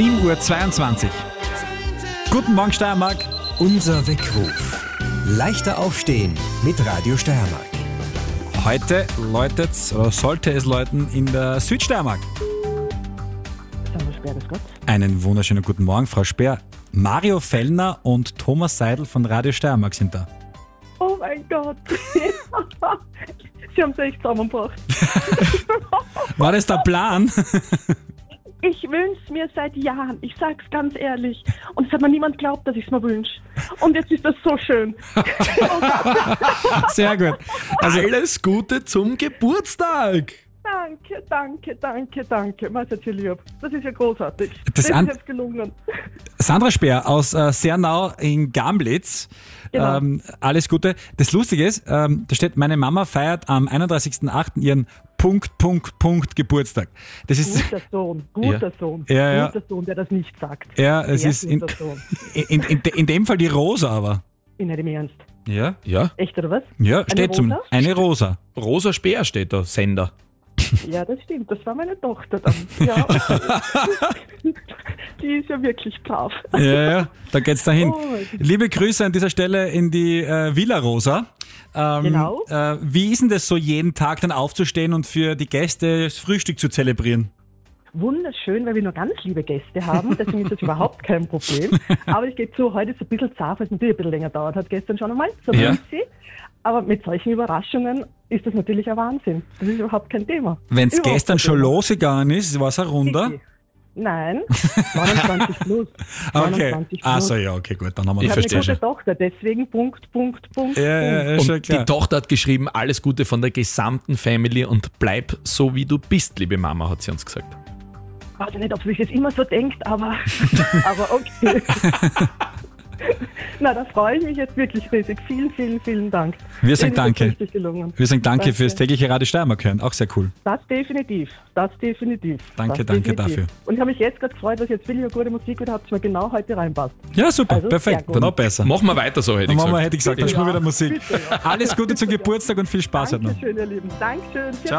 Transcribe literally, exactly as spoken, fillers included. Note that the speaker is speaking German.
sieben Uhr zweiundzwanzig. Guten Morgen Steiermark. Unser Weckruf. Leichter aufstehen mit Radio Steiermark. Heute läutet's, oder sollte es läuten, in der Südsteiermark. Sandra Speer, grüß Gott. Einen wunderschönen guten Morgen, Frau Speer. Mario Fellner und Thomas Seidel von Radio Steiermark sind da. Oh mein Gott. Sie haben es echt zusammengebracht. War das der Plan? Ich wünsche es mir seit Jahren. Ich sag's ganz ehrlich. Und es hat mir niemand geglaubt, dass ich es mir wünsche. Und jetzt ist das so schön. Sehr gut. Also, Alles Gute zum Geburtstag! Danke, danke, danke, danke. Man ist ja lieb. Das ist ja großartig. Das Das, an- ist jetzt gelungen. Sandra Speer aus äh, Sernau in Gamlitz. Genau. Ähm, alles Gute. Das Lustige ist, ähm, da steht, meine Mama feiert am einunddreißigsten achten ihren Punkt, Punkt, Punkt Geburtstag. Das ist, Guter Sohn, guter Ja. Sohn. Ja, ja. Guter Sohn, der das nicht sagt. ja, es Sehr ist in, guter Sohn. in, in, in dem Fall die Rosa aber. In dem Ernst. Ja? Ja, Echt, oder was? Ja, steht zum, Rosa? eine Rosa. Rosa Speer steht da, Sender. Ja, das stimmt. Das war meine Tochter dann. Ja. Die ist ja wirklich brav. Ja, ja, da geht's dahin. Oh, mein Gott. Liebe Grüße an dieser Stelle in die äh, Villa Rosa. Ähm, Genau. Äh, wie ist denn das so, jeden Tag dann aufzustehen und für die Gäste das Frühstück zu zelebrieren? Wunderschön, weil wir nur ganz liebe Gäste haben, deswegen ist das überhaupt kein Problem. Aber ich gebe zu, heute ist es ein bisschen zart, weil es natürlich ein bisschen länger dauert hat, gestern schon einmal, so Ja. busy. Aber mit solchen Überraschungen ist das natürlich ein Wahnsinn. Das ist überhaupt kein Thema. Wenn es Überhaupt gestern kein schon Thema. losgegangen ist, war es ein Runder. Kiki. Nein, neunundzwanzig plus. Okay. neunundzwanzig plus. Also ja, okay, gut, dann haben wir Ich Ich das. habe eine verstehe gute Tochter, deswegen Punkt, Punkt, Punkt, Ja, ja, Punkt. ja, schon Und klar. die Tochter hat geschrieben, alles Gute von der gesamten Family und bleib so, wie du bist, liebe Mama, hat sie uns gesagt. Ich weiß nicht, ob sie sich das immer so denkt, aber, aber okay. Na, da freue ich mich jetzt wirklich riesig. Vielen, vielen, vielen Dank. Wir sagen Ihnen ist das danke. richtig gelungen. Wir sagen danke Danke. fürs tägliche Radio Steiermark hören. Auch sehr cool. Das definitiv. Das definitiv. Danke, das danke definitiv. dafür. Und ich habe mich jetzt gerade gefreut, dass ihr jetzt wirklich eine gute Musik wieder habt, die mir genau heute reinpasst. Ja, super, Also, perfekt. sehr gut. Noch besser. Machen wir weiter so, hätte Dann ich machen wir, gesagt. hätte ich gesagt, dann spielen wir wieder Musik. Bitte, ja. Alles Gute zum Bitte, ja. Geburtstag und viel Spaß heute noch. Dankeschön, ihr Lieben. Dankeschön. Ciao.